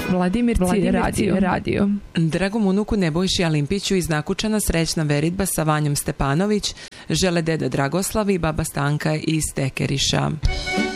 Vladimir radio. Dragom unuku Nebojši Alimpiću iz Nakučana srećna veritba sa Vanjom Stepanović žele deda Dragoslav i baba Stanka iz Tekeriša.